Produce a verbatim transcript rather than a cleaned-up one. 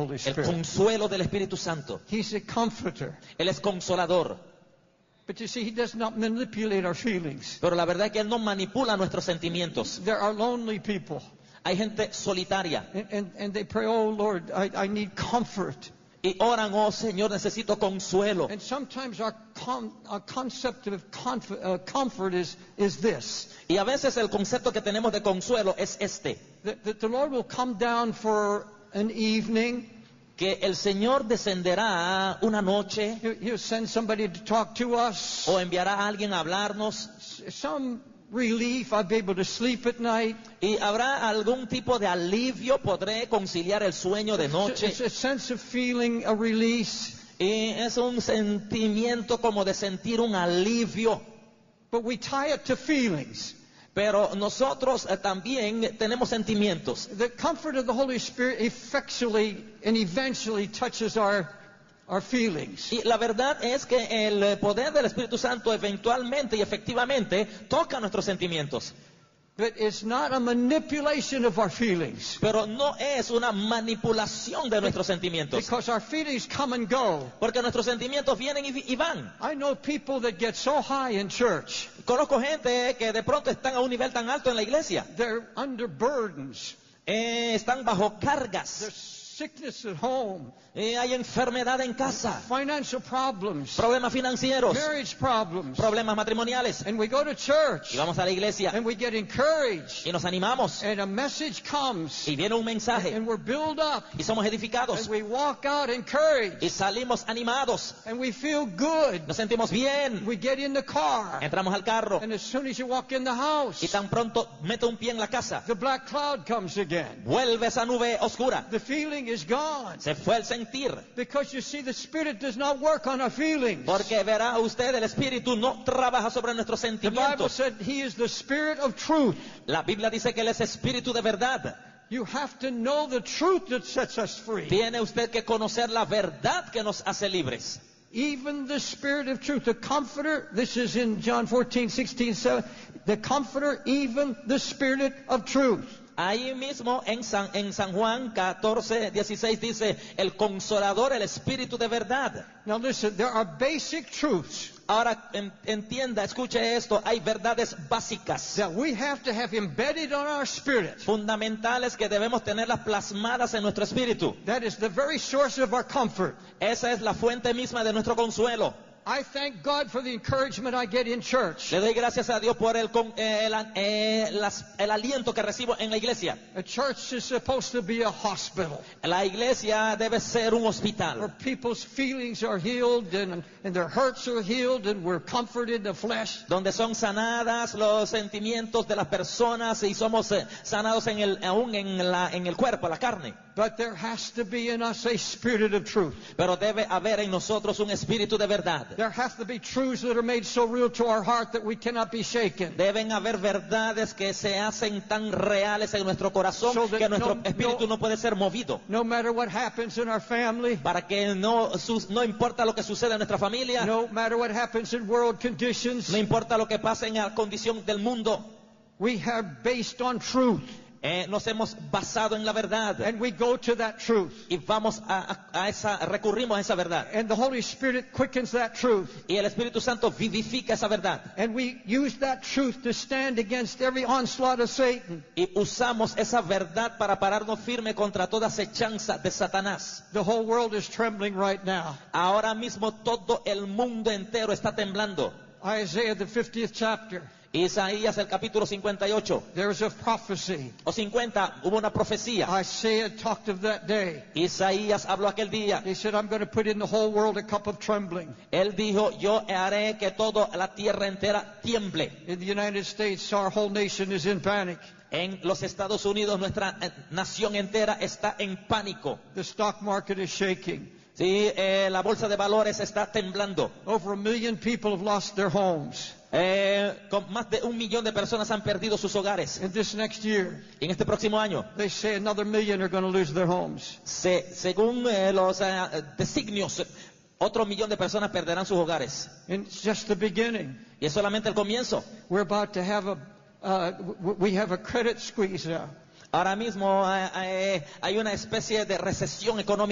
Holy El Spirit. consuelo del Espíritu Santo. He's a comforter. Él es consolador. But you see, he does not manipulate our feelings. Pero la verdad es que Él no manipula nuestros sentimientos. There are lonely people. Hay gente solitaria. And, and, and they pray, oh Lord, I, I need comfort. Y oran, oh Señor, necesito consuelo. And sometimes our, con, our concept of conf, uh, comfort is, is this. Y a veces el concepto que tenemos de consuelo es este. That, that the Lord will come down for an evening. Que el Señor descenderá una noche. He'll, he'll send somebody to talk to us. O enviará a alguien a hablarnos. Some relief, I'll be able to sleep at night. Y habrá algún tipo de alivio, podré conciliar el sueño de noche. It's a sense of feeling a release. Y es un sentimiento como de sentir un alivio. But we tie it to feelings. Pero nosotros eh, también tenemos sentimientos. The comfort of the Holy Spirit effectually and eventually touches our, our feelings. Y la verdad es que el poder del Espíritu Santo eventualmente y efectivamente toca nuestros sentimientos. But it's not a manipulation of our feelings. Pero no es una manipulación de nuestros sentimientos. Because our feelings come and go. Porque nuestros sentimientos vienen y, y van. I know people that get so high in church. Conozco gente que de pronto están a un nivel tan alto en la iglesia. They're under burdens. Eh, están bajo cargas. There's sickness at home. Eh, hay enfermedad en casa. Financial problems. Problemas financieros. Marriage problems. Problemas matrimoniales. And we go to church. Y vamos a la iglesia. And we get encouraged. Y nos animamos. And a message comes. Y viene un mensaje. And we're built up. Y somos edificados. And we walk out encouraged. Y salimos animados. And we feel good. Nos sentimos bien. We get in the car. Entramos al carro. And as soon as you walk in the house, y tan pronto mete un pie en la casa, the black cloud comes again. Vuelve esa nube oscura. The feeling is gone. Se fue el sentir. Because you see, the Spirit does not work on our feelings. Porque verá usted, el Espíritu no trabaja sobre nuestros The Bible sentimientos. said He is the Spirit of truth. La Biblia dice que Él es Espíritu de verdad. You have to know the truth that sets us free. Tiene usted que conocer la verdad que nos hace libres. Even the Spirit of truth, the Comforter, this is in John fourteen, sixteen, seven, the Comforter, even the Spirit of truth. Ahí mismo en San, en San Juan catorce, dieciséis dice, el Consolador, el Espíritu de verdad. Now listen, there are basic truths. Ahora en, entienda, escuche esto, hay verdades básicas. That we have to have embedded on our spirit. Fundamentales que debemos tenerlas plasmadas en nuestro espíritu. That is the very source of our comfort. Esa es la fuente misma de nuestro consuelo. I thank God for the encouragement I get in church. Le doy gracias a Dios por el, eh, el, eh, las, el aliento que recibo en la iglesia. A church is supposed to be a hospital. La iglesia debe ser un hospital. Where people's feelings are healed and, and their hurts are healed and we're comforted in the flesh. Donde son sanadas los sentimientos de las personas y somos eh, sanados en el, aún en, la, en el cuerpo, la carne. But there has to be in us a spirit of truth. Pero debe haber en nosotros un espíritu de verdad. There have to be truths that are made so real to our heart that we cannot be shaken. Deben haber verdades que se hacen tan reales en nuestro corazón So that que nuestro no- espíritu no- no puede ser movido. No matter what happens in our family, Para que no, sus- no importa lo que suceda en nuestra familia, no matter what happens in world conditions, no importa lo que pase en la condición del mundo, we have based on truth. eh, nos hemos basado en la verdad And we go to that truth. y vamos a, a, a esa, recurrimos a esa verdad. And the Holy Spirit quickens that truth. Y el Espíritu Santo vivifica esa verdad. And we use that truth to stand against every onslaught of Satan. Y usamos esa verdad para pararnos firme contra toda acechanza de Satanás. The whole world is trembling right now. Ahora mismo todo el mundo entero está temblando. Isaiah, the fiftieth chapter. Isaías el capítulo cincuenta y ocho There was a prophecy. o cincuenta, hubo una profecía. Isaiah talked of that day. Isaías habló aquel día. He said, I'm going to put in the whole world a cup of trembling. Él dijo, yo haré que toda la tierra entera tiemble. In the United States, our whole nation is in panic. En los Estados Unidos nuestra eh, nación entera está en pánico. The stock market is shaking. Sí, eh, la bolsa de valores está temblando. Over a million people have lost their homes. Eh, con más de un millón de personas han perdido sus hogares. And this next year, Y en este próximo año, they say another million are going to lose their homes. se, según eh, los eh, designios, otro millón de personas perderán sus hogares. And it's just the beginning. Y es solamente el comienzo. We're about to have a, uh, w- we have a credit squeeze now. Ahora mismo eh, eh, hay una especie de recesión económica.